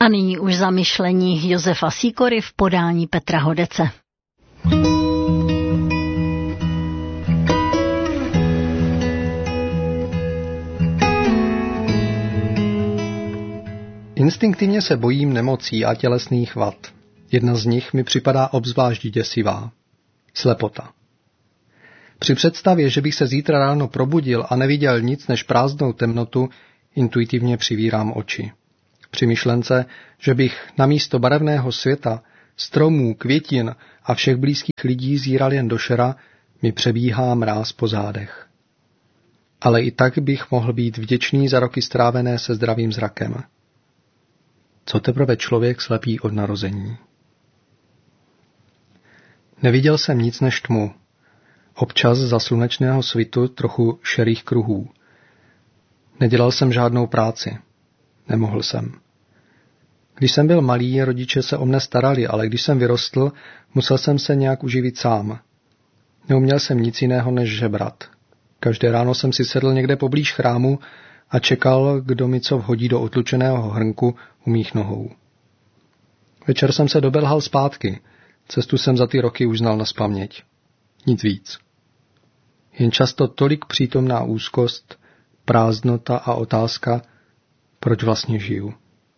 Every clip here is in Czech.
A nyní už zamyšlení Josefa Sýkory v podání Petra Hodece. Instinktivně se bojím nemocí a tělesných vad. Jedna z nich mi připadá obzvlášť děsivá. Slepota. Při představě, že bych se zítra ráno probudil a neviděl nic než prázdnou temnotu, intuitivně přivírám oči. Při myšlence, že bych namísto barevného světa, stromů, květin a všech blízkých lidí zíral jen do šera, mi přebíhá mráz po zádech. Ale i tak bych mohl být vděčný za roky strávené se zdravým zrakem. Co teprve člověk slepý od narození. Neviděl jsem nic než tmu. Občas za slunečného svitu trochu šerých kruhů. Nedělal jsem žádnou práci. Nemohl jsem. Když jsem byl malý, rodiče se o mne starali, ale když jsem vyrostl, musel jsem se nějak uživit sám. Neuměl jsem nic jiného než žebrat. Každé ráno jsem si sedl někde poblíž chrámu a čekal, kdo mi co vhodí do otlučeného hrnku u mých nohou. Večer jsem se dobelhal zpátky. Cestu jsem za ty roky už znal nazpaměť. Nic víc. Jen často tolik přítomná úzkost, prázdnota a otázka, proč vlastně žiju.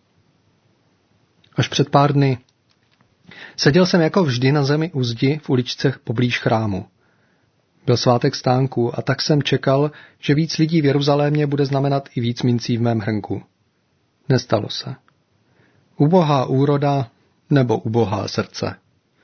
Až před pár dny. Seděl jsem jako vždy na zemi u zdi v uličce poblíž chrámu. Byl svátek stánků a tak jsem čekal, že víc lidí v Jeruzalémě bude znamenat i víc mincí v mém hrnku. Nestalo se. Ubohá úroda nebo ubohá srdce.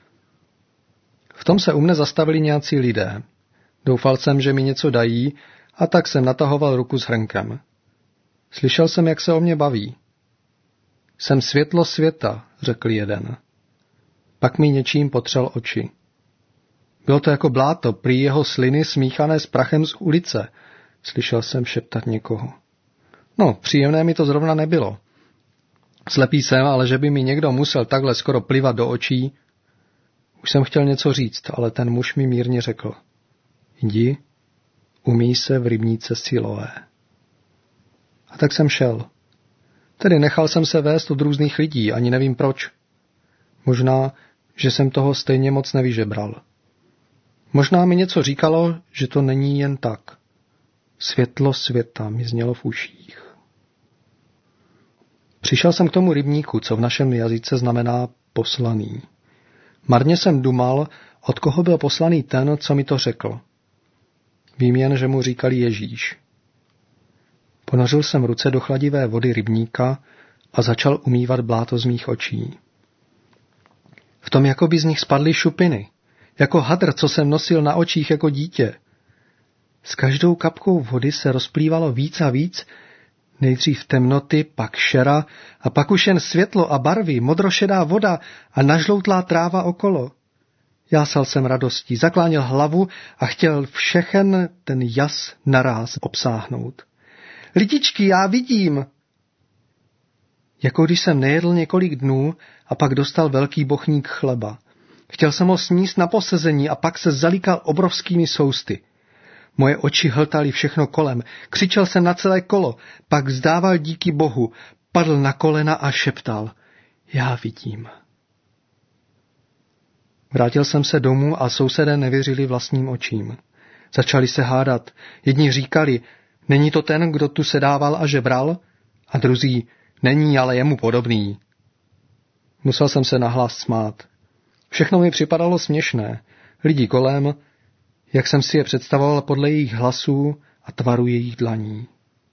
V tom se u mne zastavili nějací lidé. Doufal jsem, že mi něco dají, a tak jsem natahoval ruku s hrnkem. Slyšel jsem, jak se o mě baví. Jsem světlo světa, řekl jeden. Pak mi něčím potřel oči. Bylo to jako bláto, prý jeho sliny smíchané s prachem z ulice. Slyšel jsem šeptat někoho. No, příjemné mi to zrovna nebylo. Slepý jsem, ale že by mi někdo musel takhle skoro plivat do očí. Už jsem chtěl něco říct, ale ten muž mi mírně řekl. Jdi, umyj se v rybníce Siloé. A tak jsem šel. Tedy nechal jsem se vést od různých lidí, ani nevím proč. Možná, že jsem toho stejně moc nevyžebral. Možná mi něco říkalo, že to není jen tak. Světlo světa mi znělo v uších. Přišel jsem k tomu rybníku, co v našem jazyce znamená poslaný. Marně jsem dumal, od koho byl poslaný ten, co mi to řekl. Vím jen, že mu říkali Ježíš. Ponořil jsem ruce do chladivé vody rybníka a začal umývat bláto z mých očí. V tom jako by z nich spadly šupiny, jako hadr, co jsem nosil na očích jako dítě. S každou kapkou vody se rozplývalo víc a víc, nejdřív temnoty, pak šera a pak už jen světlo a barvy, modrošedá voda a nažloutlá tráva okolo. Jásal jsem radostí, zakláněl hlavu a chtěl všechen ten jas naráz obsáhnout. Lidičky, já vidím! Jako když jsem nejedl několik dnů a pak dostal velký bochník chleba. Chtěl jsem ho sníst na posezení a pak se zalíkal obrovskými sousty. Moje oči hltaly všechno kolem, křičel jsem na celé kolo, pak vzdával díky Bohu, padl na kolena a šeptal. Já vidím. Vrátil jsem se domů a sousedé nevěřili vlastním očím. Začali se hádat. Jedni říkali, není to ten, kdo tu sedával a žebral? A druzí, není, ale je mu podobný. Musel jsem se nahlas smát. Všechno mi připadalo směšné. Lidi kolem, jak jsem si je představoval podle jejich hlasů a tvaru jejich dlaní.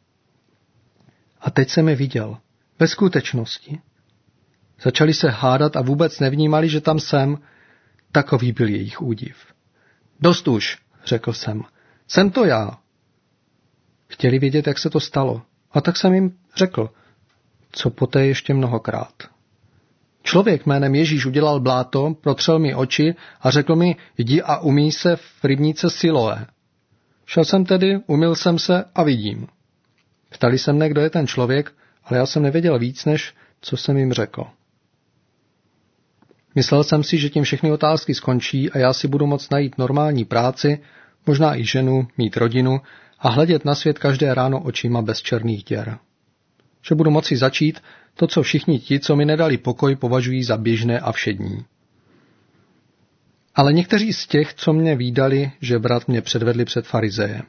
A teď jsem je viděl. Ve skutečnosti. Začali se hádat a vůbec nevnímali, že tam jsem. Takový byl jejich údiv. Dost už, řekl jsem. Jsem to já. Chtěli vědět, jak se to stalo. A tak jsem jim řekl, co poté ještě mnohokrát. Člověk jménem Ježíš udělal bláto, protřel mi oči a řekl mi, jdi a umyj se v rybníce Siloé. Šel jsem tedy, umyl jsem se a vidím. Ptali se mne, kdo je ten člověk, ale já jsem nevěděl víc, než co jsem jim řekl. Myslel jsem si, že tím všechny otázky skončí a já si budu moct najít normální práci, možná i ženu, mít rodinu a hledět na svět každé ráno očima bez černých děr. že budu moci začít to, co všichni ti, co mi nedali pokoj, považují za běžné a všední. Ale někteří z těch, co mě vídali, že brat mě předvedli před farizeje.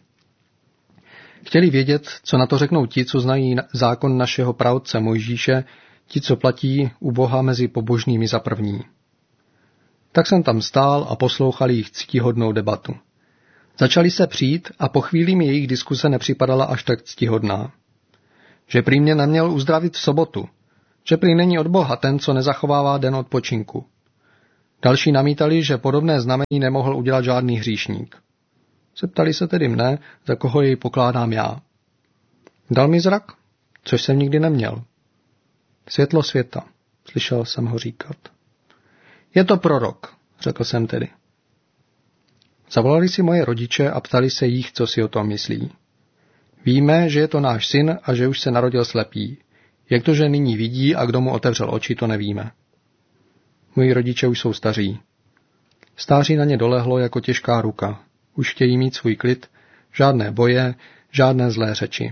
Chtěli vědět, co na to řeknou ti, co znají zákon našeho praotce Mojžíše, ti, co platí u Boha mezi pobožnými za první. Tak jsem tam stál a poslouchal jejich ctihodnou debatu. Začali se přijít a po chvíli mi jejich diskuse nepřipadala až tak ctihodná. Že prý mě neměl uzdravit v sobotu, že prý není od Boha ten, co nezachovává den odpočinku. Další namítali, že podobné znamení nemohl udělat žádný hříšník. Zeptali se tedy mne, za koho jej pokládám já. Dal mi zrak, což jsem nikdy neměl. Světlo světa, slyšel jsem ho říkat. Je to prorok, řekl jsem tedy. Zavolali si moje rodiče a ptali se jich, co si o tom myslí. Víme, že je to náš syn a že už se narodil slepý. Jak to, že nyní vidí a kdo mu otevřel oči, to nevíme. Moji rodiče už jsou staří. Stáří na ně dolehlo jako těžká ruka. Už chtějí mít svůj klid, žádné boje, žádné zlé řeči.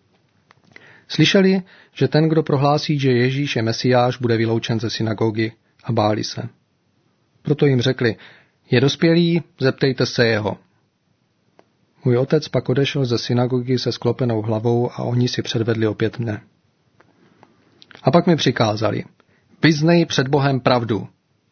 Slyšeli, že ten, kdo prohlásí, že Ježíš je Mesiáš, bude vyloučen ze synagogy a báli se. Proto jim řekli, je dospělý, zeptejte se jeho. Můj otec pak odešel ze synagogy se sklopenou hlavou a oni si předvedli opět mne. A pak mi přikázali, vyznej před Bohem pravdu.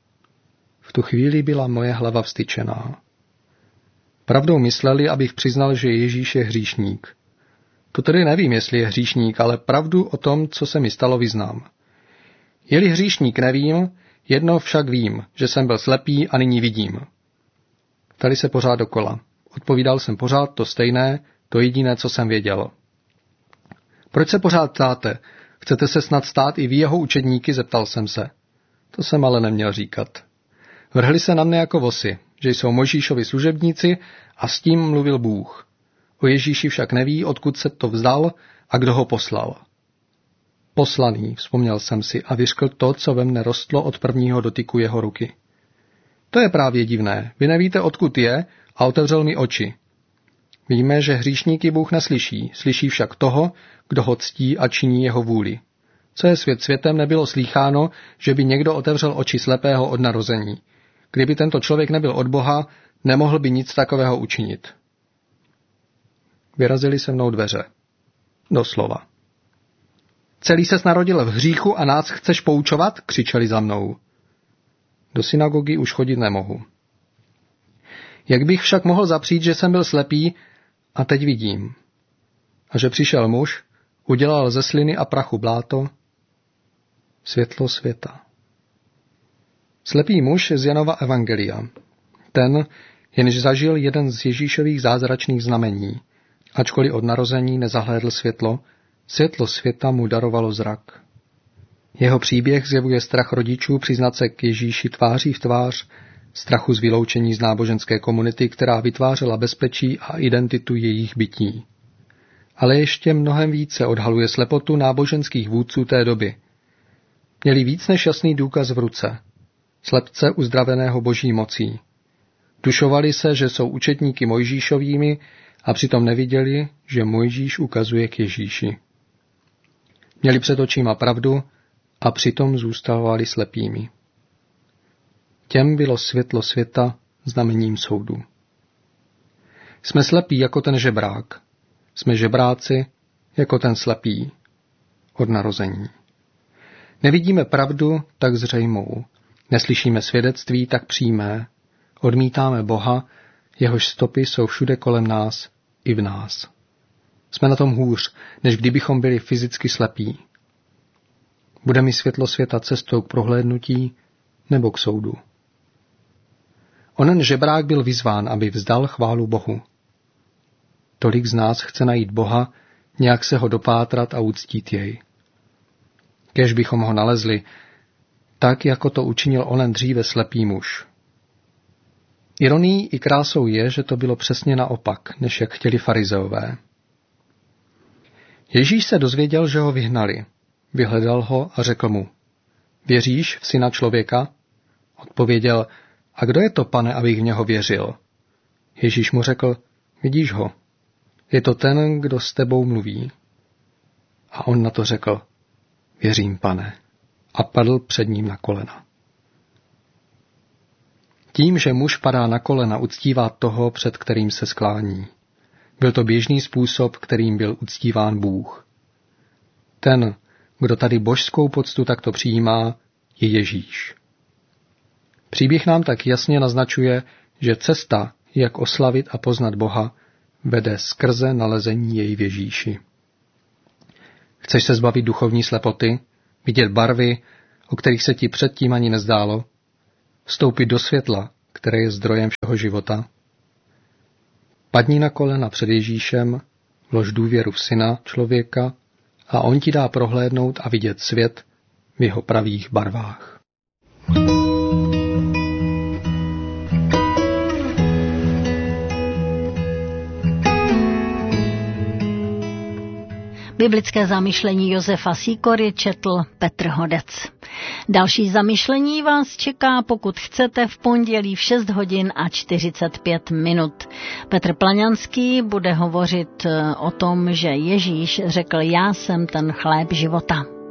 V tu chvíli byla moje hlava vztyčená. Pravdou mysleli, abych přiznal, že Ježíš je hříšník. To tedy nevím, jestli je hříšník, ale pravdu o tom, co se mi stalo, vyznám. Je-li hříšník, nevím, jedno však vím, že jsem byl slepý a nyní vidím. Ptali se pořád dokola. Odpovídal jsem pořád to stejné, to jediné, co jsem věděl. Proč se pořád ptáte? Chcete se snad stát i vy jeho učedníky, zeptal jsem se. To jsem ale neměl říkat. Vrhli se na mne jako vosy, že jsou Mojžíšovi služebníci a s tím mluvil Bůh. O Ježíši však neví, odkud se to vzdal a kdo ho poslal. Poslaný, vzpomněl jsem si a vyřkl to, co ve mne rostlo od prvního dotyku jeho ruky. To je právě divné, vy nevíte, odkud je a otevřel mi oči. Víme, že hříšníky Bůh neslyší, slyší však toho, kdo ho ctí a činí jeho vůli. Co je svět světem, nebylo slýcháno, že by někdo otevřel oči slepého od narození. Kdyby tento člověk nebyl od Boha, nemohl by nic takového učinit. Vyrazili se mnou dveře. Doslova. Celý ses narodil v hříchu a nás chceš poučovat? Křičeli za mnou. Do synagogy už chodit nemohu. Jak bych však mohl zapřít, že jsem byl slepý a teď vidím? A že přišel muž, udělal ze sliny a prachu bláto, světlo světa. Slepý muž z Janova evangelia. Ten, jenž zažil jeden z Ježíšových zázračných znamení, ačkoliv od narození nezahlédl světlo, světlo světa mu darovalo zrak. Jeho příběh zjevuje strach rodičů přiznat se k Ježíši tváří v tvář, strachu z vyloučení z náboženské komunity, která vytvářela bezpečí a identitu jejich bytí. Ale ještě mnohem více odhaluje slepotu náboženských vůdců té doby. Měli víc než jasný důkaz v ruce. Slepce uzdraveného boží mocí. Dušovali se, že jsou učedníky Mojžíšovými a přitom neviděli, že Mojžíš ukazuje k Ježíši. Měli před očima pravdu a přitom zůstávali slepými. Těm bylo světlo světa znamením soudu. Jsme slepí jako ten žebrák. Jsme žebráci jako ten slepý od narození. Nevidíme pravdu tak zřejmou. Neslyšíme svědectví tak přímé. Odmítáme Boha, jehož stopy jsou všude kolem nás i v nás. Jsme na tom hůř, než kdybychom byli fyzicky slepí. Bude mi světlo světa cestou k prohlédnutí nebo k soudu. Onen žebrák byl vyzván, aby vzdal chválu Bohu. Tolik z nás chce najít Boha, nějak se ho dopátrat a uctít jej. Kéž bychom ho nalezli, tak jako to učinil onen dříve slepý muž. Ironií i krásou je, že to bylo přesně naopak, než jak chtěli farizeové. Ježíš se dozvěděl, že ho vyhnali. Vyhledal ho a řekl mu, věříš v syna člověka? Odpověděl, a kdo je to, pane, abych v něho věřil? Ježíš mu řekl, vidíš ho. Je to ten, kdo s tebou mluví. A on na to řekl: Věřím, Pane, a padl před ním na kolena. Tím, že muž padá na kolena, uctívá toho, před kterým se sklání. Byl to běžný způsob, kterým byl uctíván Bůh. Ten, kdo tady božskou poctu takto přijímá, je Ježíš. Příběh nám tak jasně naznačuje, že cesta, jak oslavit a poznat Boha, vede skrze nalezení jej v Ježíši. Chceš se zbavit duchovní slepoty, vidět barvy, o kterých se ti předtím ani nezdálo, vstoupit do světla, které je zdrojem všeho života? Padni na kolena před Ježíšem, vlož důvěru v Syna člověka a on ti dá prohlédnout a vidět svět v jeho pravých barvách. Biblické zamyšlení Josefa Sýkory četl Petr Hodec. Další zamyšlení vás čeká, pokud chcete, v pondělí v 6 hodin a 45 minut. Petr Plaňanský bude hovořit o tom, že Ježíš řekl: Já jsem ten chléb života.